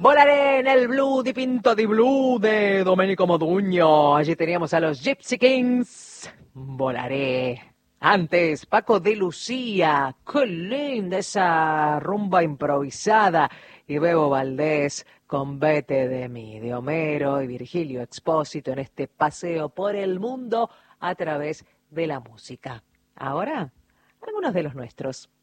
Volaré en el Blue di Pinto di Blue de Domenico Modugno. Allí teníamos a los Gypsy Kings. Volaré. Antes, Paco de Lucía. Qué linda esa rumba improvisada. Y Bebo Valdés con Vete de mí, de Homero y Virgilio Expósito en este paseo por el mundo a través de la música. Ahora, algunos de los nuestros.